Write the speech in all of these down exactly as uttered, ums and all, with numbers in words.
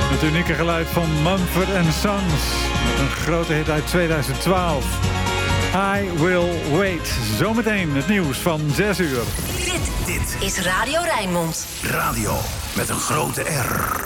Het unieke geluid van Mumford and Sons. Met een grote hit uit tweeduizend twaalf. I Will Wait. Zometeen het nieuws van zes uur. Dit, dit is Radio Rijnmond. Radio met een grote R.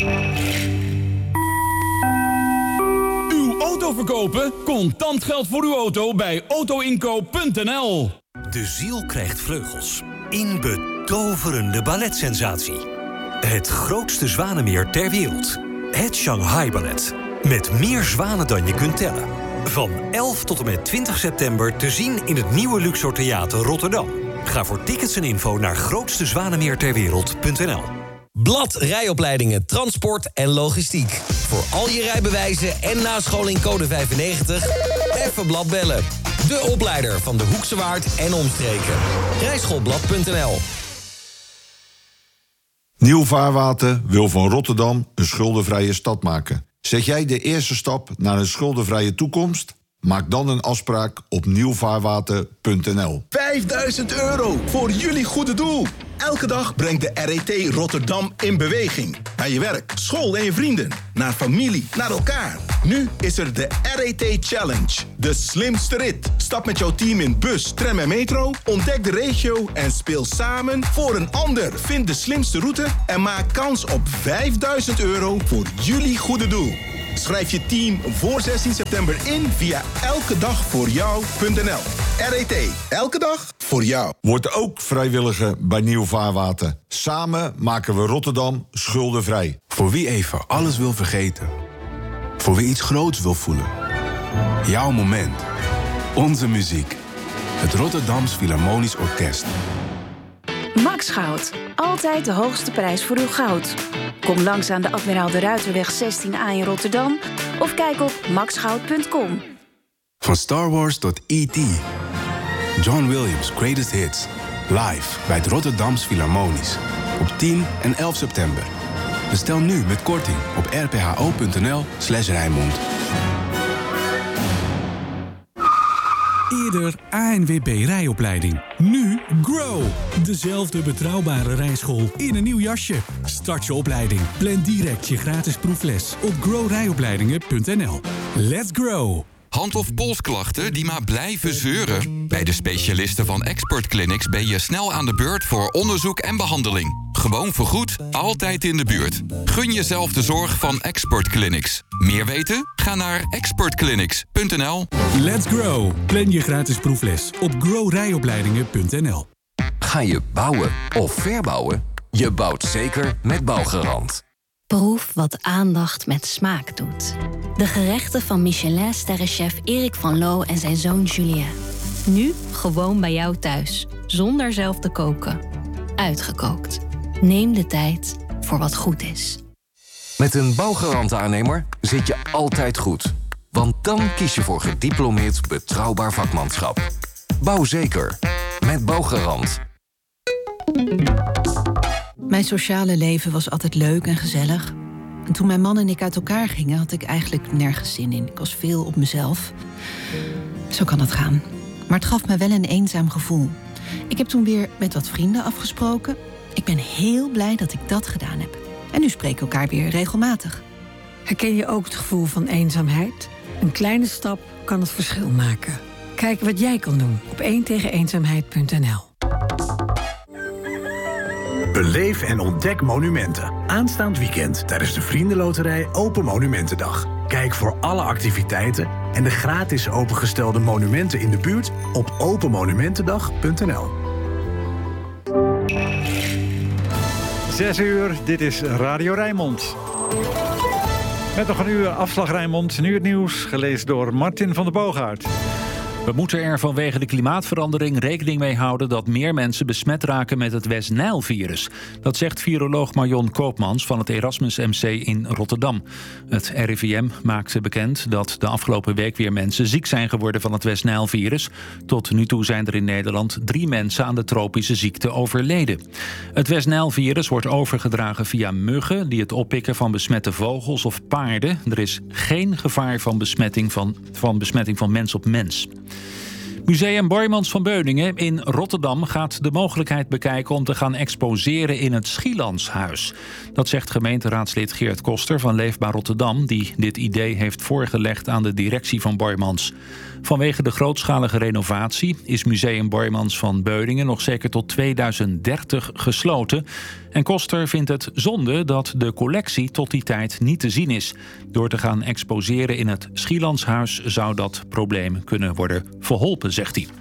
Uw auto verkopen? Contant geld voor uw auto bij auto inkoop punt n l. De ziel krijgt vleugels. In betoverende balletsensatie. Het grootste zwanenmeer ter wereld. Het Shanghai Ballet. Met meer zwanen dan je kunt tellen. Van elf tot en met twintig september te zien in het nieuwe Luxor Theater Rotterdam. Ga voor tickets en info naar grootste zwanenmeer ter wereld punt n l. Blad rijopleidingen, transport en logistiek. Voor al je rijbewijzen en nascholing code vijfennegentig. Even Blad bellen. De opleider van de Hoekse Waard en omstreken. rijschoolblad punt n l. Nieuw Vaarwater wil van Rotterdam een schuldenvrije stad maken. Zet jij de eerste stap naar een schuldenvrije toekomst? Maak dan een afspraak op nieuw vaarwater punt n l. vijfduizend euro voor jullie goede doel. Elke dag brengt de R E T Rotterdam in beweging. Naar je werk, school en je vrienden. Naar familie, naar elkaar. Nu is er de R E T Challenge. De slimste rit. Stap met jouw team in bus, tram en metro. Ontdek de regio en speel samen voor een ander. Vind de slimste route en maak kans op vijfduizend euro voor jullie goede doel. Schrijf je team voor zestien september in via elkedagvoorjou punt n l. R E T, elke dag voor jou. Word ook vrijwilliger bij Nieuw Vaarwater. Samen maken we Rotterdam schuldenvrij. Voor wie even alles wil vergeten. Voor wie iets groots wil voelen. Jouw moment. Onze muziek. Het Rotterdams Philharmonisch Orkest. Max Goud. Altijd de hoogste prijs voor uw goud. Kom langs aan de Admiraal de Ruiterweg zestien A in Rotterdam of kijk op max goud punt com. Van Star Wars tot E T John Williams' Greatest Hits. Live bij het Rotterdams Philharmonisch. Op tien en elf september. Bestel nu met korting op r p h o punt n l slash Rijnmond. Eerder A N W B rijopleiding. Nu Grow. Dezelfde betrouwbare rijschool in een nieuw jasje. Start je opleiding. Plan direct je gratis proefles op grow rijopleidingen punt n l. Let's grow. Hand- of polsklachten die maar blijven zeuren? Bij de specialisten van Expert Clinics ben je snel aan de beurt voor onderzoek en behandeling. Gewoon vergoed, altijd in de buurt. Gun jezelf de zorg van Expert Clinics. Meer weten? Ga naar expert clinics punt n l. Let's grow. Plan je gratis proefles op grow rijopleidingen punt n l. Ga je bouwen of verbouwen? Je bouwt zeker met Bouwgarant. Proef wat aandacht met smaak doet. De gerechten van Michelin-sterrenchef Erik van Loo en zijn zoon Julien. Nu gewoon bij jou thuis, zonder zelf te koken. Uitgekookt. Neem de tijd voor wat goed is. Met een Bouwgarant-aannemer zit je altijd goed. Want dan kies je voor gediplomeerd betrouwbaar vakmanschap. Bouw zeker. Met Bouwgarant. Mijn sociale leven was altijd leuk en gezellig. En toen mijn man en ik uit elkaar gingen, had ik eigenlijk nergens zin in. Ik was veel op mezelf. Zo kan het gaan. Maar het gaf me wel een eenzaam gevoel. Ik heb toen weer met wat vrienden afgesproken. Ik ben heel blij dat ik dat gedaan heb. En nu spreken we elkaar weer regelmatig. Herken je ook het gevoel van eenzaamheid? Een kleine stap kan het verschil maken. Kijk wat jij kan doen op één tegen eenzaamheid punt n l. Beleef en ontdek monumenten. Aanstaand weekend tijdens de Vriendenloterij Open Monumentendag. Kijk voor alle activiteiten en de gratis opengestelde monumenten in de buurt op open monumentendag punt n l. Zes uur, dit is Radio Rijnmond. Met nog een uur afslag Rijnmond. Nu het nieuws, gelezen door Martin van der Boogaard. We moeten er vanwege de klimaatverandering rekening mee houden dat meer mensen besmet raken met het West-Nijl-virus. Dat zegt viroloog Marion Koopmans van het Erasmus M C in Rotterdam. Het R I V M maakte bekend dat de afgelopen week weer mensen ziek zijn geworden van het West-Nijl-virus. Tot nu toe zijn er in Nederland drie mensen aan de tropische ziekte overleden. Het West-Nijl-virus wordt overgedragen via muggen die het oppikken van besmette vogels of paarden. Er is geen gevaar van besmetting van, van besmetting van mens op mens. Museum Boijmans van Beuningen in Rotterdam gaat de mogelijkheid bekijken om te gaan exposeren in het Schielandshuis. Dat zegt gemeenteraadslid Geert Koster van Leefbaar Rotterdam, die dit idee heeft voorgelegd aan de directie van Boijmans. Vanwege de grootschalige renovatie is Museum Boijmans van Beuningen nog zeker tot tweeduizend dertig gesloten. En Koster vindt het zonde dat de collectie tot die tijd niet te zien is. Door te gaan exposeren in het Schielandshuis zou dat probleem kunnen worden verholpen, zegt hij.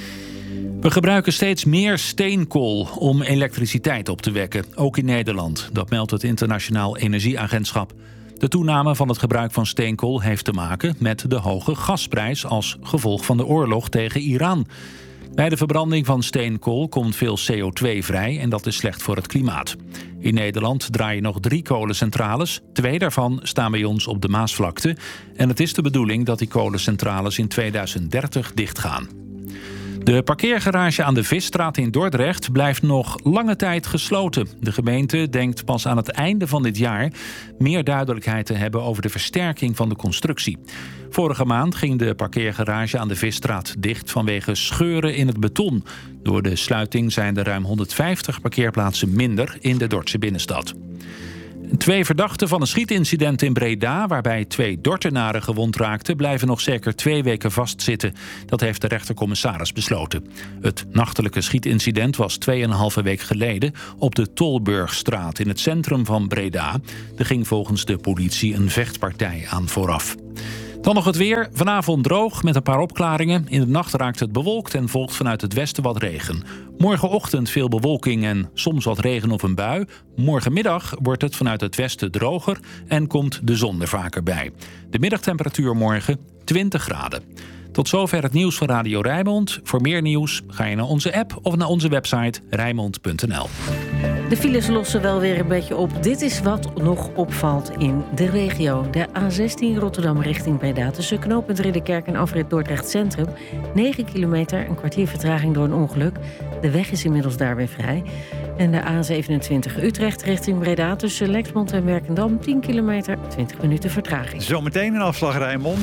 We gebruiken steeds meer steenkool om elektriciteit op te wekken, ook in Nederland. Dat meldt het Internationaal Energieagentschap. De toename van het gebruik van steenkool heeft te maken met de hoge gasprijs als gevolg van de oorlog tegen Iran. Bij de verbranding van steenkool komt veel C O twee vrij en dat is slecht voor het klimaat. In Nederland draaien nog drie kolencentrales. Twee daarvan staan bij ons op de Maasvlakte. En het is de bedoeling dat die kolencentrales in tweeduizend dertig dichtgaan. De parkeergarage aan de Visstraat in Dordrecht blijft nog lange tijd gesloten. De gemeente denkt pas aan het einde van dit jaar meer duidelijkheid te hebben over de versterking van de constructie. Vorige maand ging de parkeergarage aan de Visstraat dicht vanwege scheuren in het beton. Door de sluiting zijn er ruim honderdvijftig parkeerplaatsen minder in de Dordtse binnenstad. Twee verdachten van een schietincident in Breda, waarbij twee Dordtenaren gewond raakten, blijven nog zeker twee weken vastzitten. Dat heeft de rechtercommissaris besloten. Het nachtelijke schietincident was tweeënhalve week geleden op de Tolburgstraat in het centrum van Breda. Er ging volgens de politie een vechtpartij aan vooraf. Dan nog het weer. Vanavond droog met een paar opklaringen. In de nacht raakt het bewolkt en volgt vanuit het westen wat regen. Morgenochtend veel bewolking en soms wat regen of een bui. Morgenmiddag wordt het vanuit het westen droger en komt de zon er vaker bij. De middagtemperatuur morgen twintig graden. Tot zover het nieuws van Radio Rijnmond. Voor meer nieuws ga je naar onze app of naar onze website rijnmond punt n l. De files lossen wel weer een beetje op. Dit is wat nog opvalt in de regio. De A zestien Rotterdam richting Breda. Tussen knooppunt Ridderkerk en afrit Dordrecht Centrum. negen kilometer, een kwartier vertraging door een ongeluk. De weg is inmiddels daar weer vrij. En de A zevenentwintig Utrecht richting Breda. Tussen Lexmond en Werkendam. tien kilometer, twintig minuten vertraging. Zometeen een afslag Rijnmond.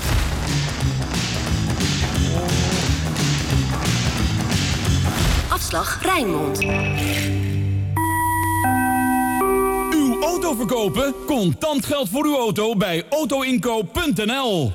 Afslag Rijnmond. Uw auto verkopen? Contant geld voor uw auto bij auto inkoop punt n l.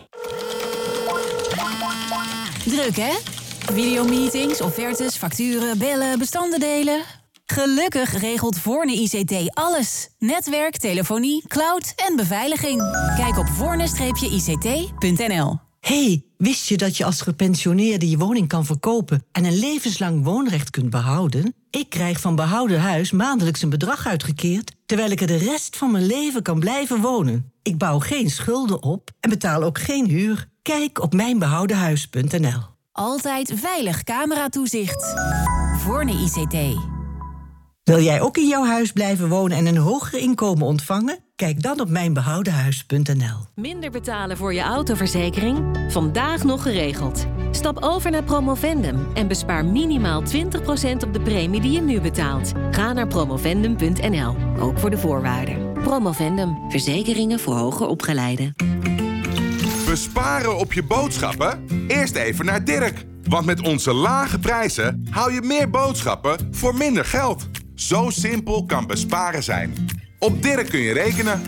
Druk, hè? Videomeetings, offertes, facturen, bellen, bestanden delen. Gelukkig regelt Voorne I C T alles. Netwerk, telefonie, cloud en beveiliging. Kijk op voorne I C T punt n l. Hey, wist je dat je als gepensioneerde je woning kan verkopen en een levenslang woonrecht kunt behouden? Ik krijg van Behouden Huis maandelijks een bedrag uitgekeerd, terwijl ik er de rest van mijn leven kan blijven wonen. Ik bouw geen schulden op en betaal ook geen huur. Kijk op mijn behouden huis punt n l. Altijd veilig cameratoezicht. Voorne I C T. Wil jij ook in jouw huis blijven wonen en een hoger inkomen ontvangen? Kijk dan op mijn behouden huis punt n l. Minder betalen voor je autoverzekering? Vandaag nog geregeld. Stap over naar Promovendum en bespaar minimaal twintig procent op de premie die je nu betaalt. Ga naar promovendum punt n l, ook voor de voorwaarden. Promovendum, verzekeringen voor hoger opgeleiden. Besparen op je boodschappen? Eerst even naar Dirk. Want met onze lage prijzen haal je meer boodschappen voor minder geld. Zo simpel kan besparen zijn. Op Dirk kun je rekenen.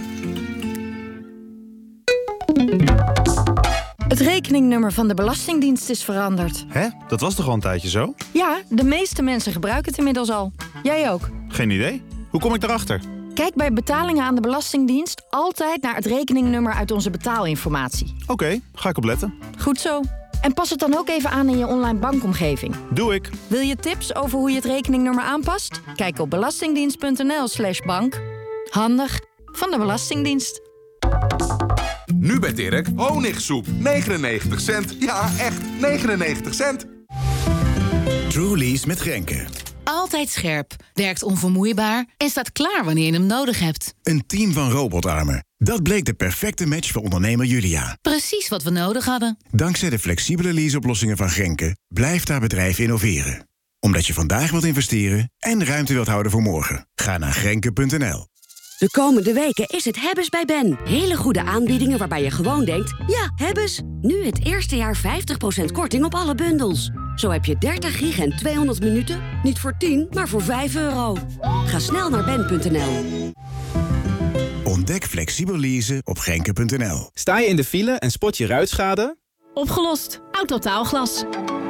Het rekeningnummer van de Belastingdienst is veranderd. Hè? Dat was toch al een tijdje zo? Ja, de meeste mensen gebruiken het inmiddels al. Jij ook. Geen idee. Hoe kom ik daarachter? Kijk bij betalingen aan de Belastingdienst altijd naar het rekeningnummer uit onze betaalinformatie. Oké, okay, ga ik opletten. Goed zo. En pas het dan ook even aan in je online bankomgeving. Doe ik. Wil je tips over hoe je het rekeningnummer aanpast? Kijk op belastingdienst punt n l slash bank. Handig van de Belastingdienst. Nu bij Dirk, honigsoep, negenennegentig cent. Ja, echt, negenennegentig cent. Truly's met Grenke. Altijd scherp, werkt onvermoeibaar en staat klaar wanneer je hem nodig hebt. Een team van robotarmen. Dat bleek de perfecte match voor ondernemer Julia. Precies wat we nodig hadden. Dankzij de flexibele leaseoplossingen van Grenke blijft haar bedrijf innoveren. Omdat je vandaag wilt investeren en ruimte wilt houden voor morgen. Ga naar grenke punt n l. De komende weken is het Hebbes bij Ben. Hele goede aanbiedingen waarbij je gewoon denkt... ja, Hebbes. Nu het eerste jaar vijftig procent korting op alle bundels. Zo heb je dertig gig en tweehonderd minuten. Niet voor tien, maar voor vijf euro. Ga snel naar ben punt n l. Ontdek flexibel leasen op genke punt n l. Sta je in de file en spot je ruitschade? Opgelost. Autotaalglas.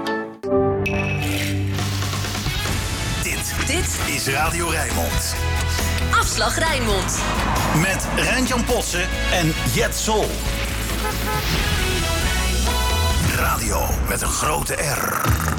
Dit, dit is Radio Rijnmond. Afslag Rijnmond. Met Rijntjan Potzen en Jet Sol. Radio met een grote R.